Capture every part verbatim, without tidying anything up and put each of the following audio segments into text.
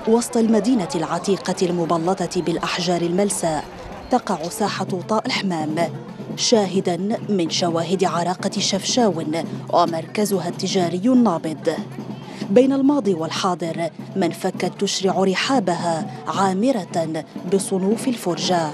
وسط المدينة العتيقة المبلطة بالأحجار الملساء تقع ساحة طاء الحمام، شاهداً من شواهد عراقة شفشاون ومركزها التجاري النابض. بين الماضي والحاضر من فكت تشرع رحابها عامرة بصنوف الفرجة.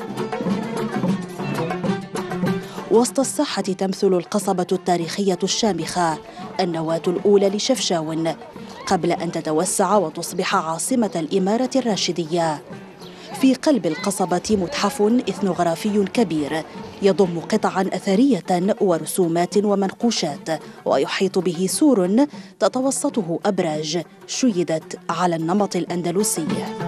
وسط الساحة تمثل القصبة التاريخية الشامخة النواة الأولى لشفشاون قبل أن تتوسع وتصبح عاصمة الإمارة الراشدية. في قلب القصبة متحف إثنوغرافي كبير يضم قطعاً أثرية ورسومات ومنقوشات، ويحيط به سور تتوسطه أبراج شيدت على النمط الأندلسي.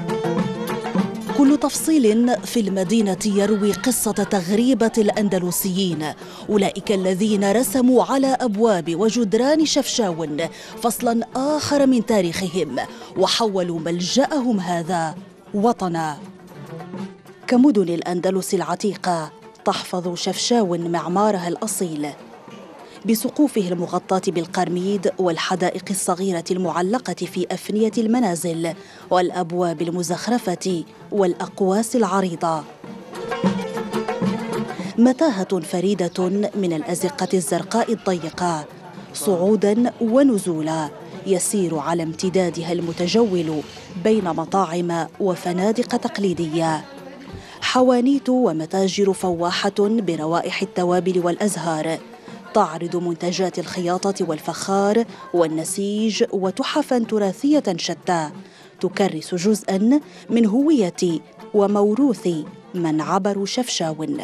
كل تفصيل في المدينة يروي قصة تغريبة الأندلسيين، أولئك الذين رسموا على أبواب وجدران شفشاون فصلاً آخر من تاريخهم وحولوا ملجأهم هذا وطناً. كمدن الأندلس العتيقة تحفظ شفشاون معمارها الأصيل بسقوفه المغطاة بالقرميد والحدائق الصغيرة المعلقة في أفنية المنازل والأبواب المزخرفة والأقواس العريضة. متاهة فريدة من الأزقة الزرقاء الضيقة صعوداً ونزولاً يسير على امتدادها المتجول بين مطاعم وفنادق تقليدية، حوانيت ومتاجر فواحة بروائح التوابل والأزهار تعرض منتجات الخياطة والفخار والنسيج وتحفاً تراثية شتى تكرس جزءاً من هوية وموروث من عبروا شفشاون.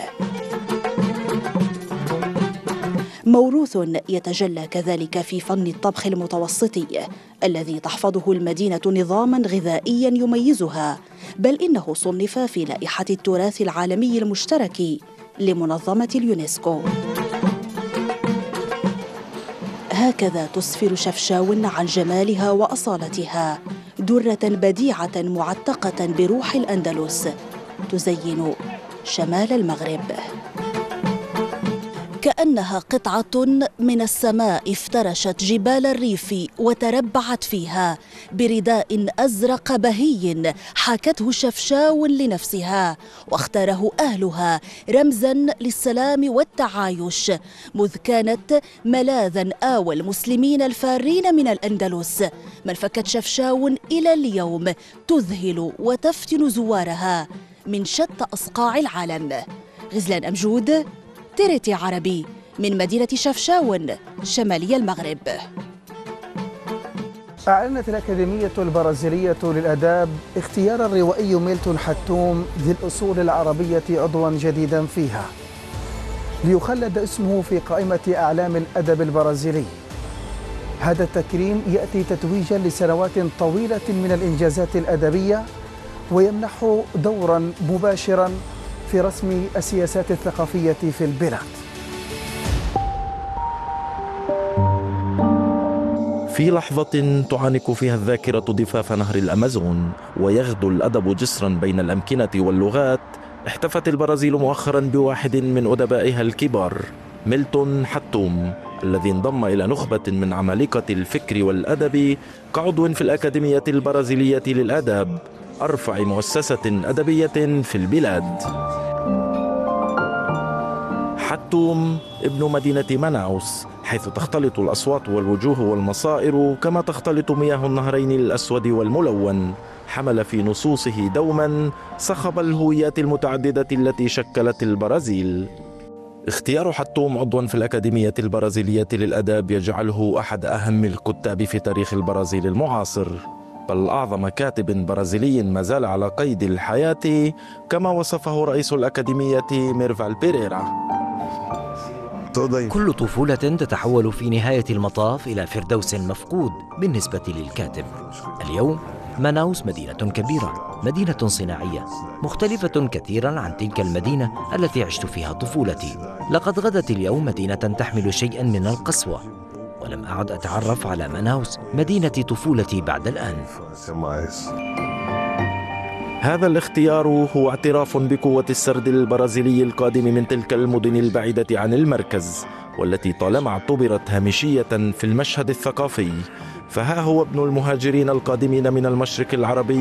موروث يتجلى كذلك في فن الطبخ المتوسطي الذي تحفظه المدينة نظاماً غذائياً يميزها، بل إنه صنف في لائحة التراث العالمي المشترك لمنظمة اليونسكو. هكذا تسفر شفشاون عن جمالها وأصالتها، درة بديعة معتقة بروح الأندلس تزين شمال المغرب. كأنها قطعة من السماء افترشت جبال الريف وتربعت فيها برداء أزرق بهي حاكته شفشاون لنفسها، واختاره أهلها رمزاً للسلام والتعايش، مذ كانت ملاذاً آوى المسلمين الفارين من الأندلس. من فكت شفشاون إلى اليوم تذهل وتفتن زوارها من شتى أصقاع العالم. غزلان أمجود، تيرتي عربي، من مدينة شفشاون شمالي المغرب. أعلنت الأكاديمية البرازيلية للآداب اختيار الروائي ميلتون حتوم ذي الأصول العربية عضواً جديداً فيها ليخلد اسمه في قائمة أعلام الأدب البرازيلي. هذا التكريم يأتي تتويجاً لسنوات طويلة من الإنجازات الأدبية، ويمنح دوراً مباشراً في رسم السياسات الثقافية في البلاد. في لحظة تعانق فيها الذاكرة ضفاف نهر الأمازون ويغدو الأدب جسرا بين الأمكنة واللغات، احتفت البرازيل مؤخرا بواحد من أدبائها الكبار، ميلتون حتوم، الذي انضم إلى نخبة من عمالقة الفكر والأدب كعضو في الأكاديمية البرازيلية للآداب، أرفع مؤسسة أدبية في البلاد. حتوم ابن مدينة مناوس، حيث تختلط الأصوات والوجوه والمصائر كما تختلط مياه النهرين الأسود والملون. حمل في نصوصه دوما صخب الهويات المتعددة التي شكلت البرازيل. اختيار حتوم عضوا في الأكاديمية البرازيلية للآداب يجعله أحد أهم الكتاب في تاريخ البرازيل المعاصر، بل أعظم كاتب برازيلي ما زال على قيد الحياة، كما وصفه رئيس الأكاديمية ميرفال بيريرا. كل طفولة تتحول في نهاية المطاف إلى فردوس مفقود بالنسبة للكاتب. اليوم مناوس مدينة كبيرة، مدينة صناعية مختلفة كثيرا عن تلك المدينة التي عشت فيها طفولتي. لقد غدت اليوم مدينة تحمل شيئا من القسوة، ولم أعد أتعرف على مناوس مدينة طفولتي بعد الآن. هذا الاختيار هو اعتراف بقوة السرد البرازيلي القادم من تلك المدن البعيدة عن المركز، والتي طالما اعتبرت هامشية في المشهد الثقافي. فها هو ابن المهاجرين القادمين من المشرق العربي